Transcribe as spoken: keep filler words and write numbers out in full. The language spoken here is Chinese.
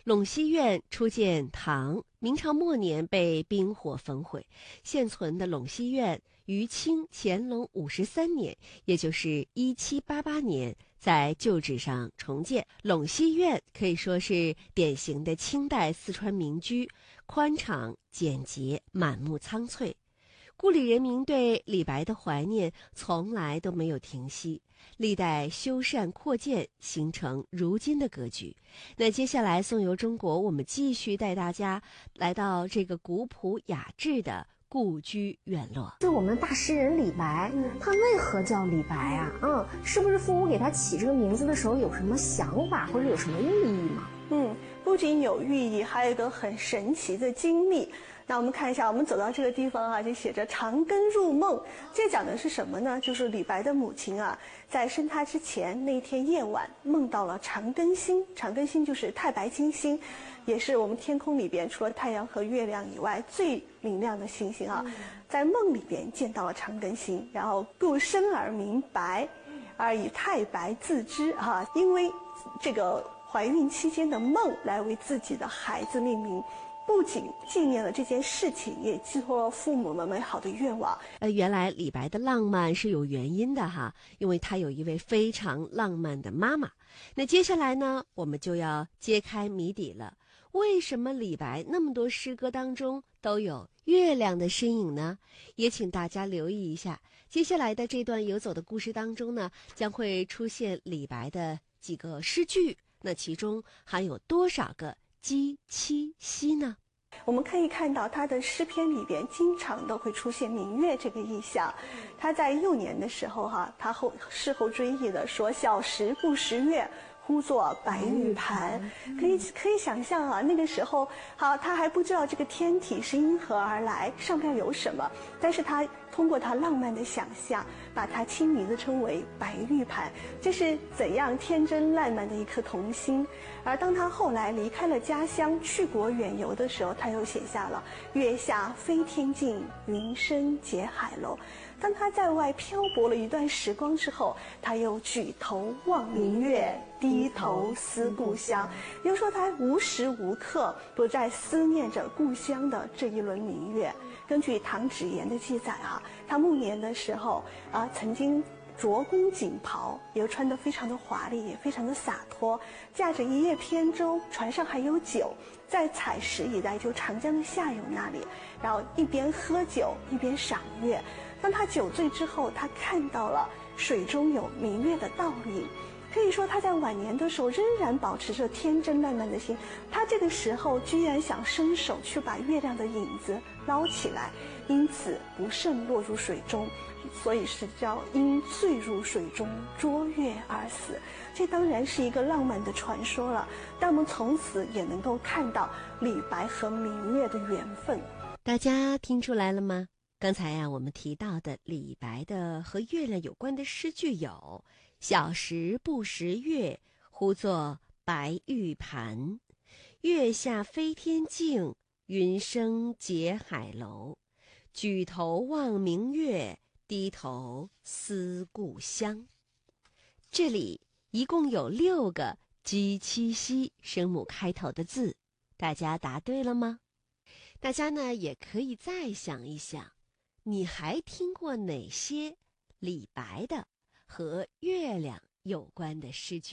陇西院初建唐，明朝末年被兵火焚毁。现存的陇西院于清乾隆五十三年，也就是一七八八年，在旧址上重建。陇西院可以说是典型的清代四川民居，宽敞简洁，满目苍翠。故里人民对李白的怀念从来都没有停息，历代修缮扩建，形成如今的格局。那接下来颂游中国，我们继续带大家来到这个古朴雅致的故居院落。 是我们大诗人李白，他为何叫李白啊？嗯，是不是父母给他起这个名字的时候有什么想法或者有什么寓意吗？ 嗯，不仅有寓意，还有一个很神奇的经历。那我们看一下，我们走到这个地方啊，就写着长庚入梦。这讲的是什么呢？就是李白的母亲啊，在生他之前那天夜晚梦到了长庚星。长庚星就是太白金星，也是我们天空里边除了太阳和月亮以外最明亮的星星啊。在梦里边见到了长庚星，然后故生而名白，而以太白自知啊，因为这个怀孕期间的梦来为自己的孩子命名。不仅纪念了这件事情，也寄托了父母们美好的愿望。 呃，原来李白的浪漫是有原因的哈，因为他有一位非常浪漫的妈妈。那接下来呢，我们就要揭开谜底了。为什么李白那么多诗歌当中都有月亮的身影呢？也请大家留意一下，接下来的这段游走的故事当中呢，将会出现李白的几个诗句，那其中含有多少个鸡七夕呢？ 我们可以看到他的诗篇里边经常都会出现明月这个意象。他在幼年的时候哈，他后事后追忆的说：“小时不识月，呼作白玉盘。”可以可以想象啊，那个时候好，他还不知道这个天体是因何而来，上面有什么，但是他通过他浪漫的想象，把它亲昵地称为白玉盘，这是怎样天真烂漫的一颗童心。而当他后来离开了家乡，去国远游的时候，他又写下了月下飞天镜，云深结海楼。当他在外漂泊了一段时光之后，他又举头望明月，低头思故乡。也就是说，他无时无刻不在思念着故乡的这一轮明月。根据唐芷言的记载啊，他暮年的时候啊，曾经着宫锦袍，也穿得非常的华丽，也非常的洒脱，驾着一叶扁舟，船上还有酒，在采石一带，就长江的下游那里，然后一边喝酒一边赏月。当他酒醉之后，他看到了水中有明月的倒影。可以说他在晚年的时候仍然保持着天真烂漫的心，他这个时候居然想伸手去把月亮的影子捞起来，因此不慎落入水中，所以是叫因醉入水中捉月而死。这当然是一个浪漫的传说了，但我们从此也能够看到李白和明月的缘分。 大家听出来了吗？刚才呀、啊，我们提到的李白的和月亮有关的诗句有：小时不识月，呼作白玉盘。月下飞天镜，云生结海楼。举头望明月，低头思故乡。这里一共有六个鸡七夕声母开头的字，大家答对了吗？大家呢也可以再想一想，你还听过哪些李白的和月亮有关的诗句？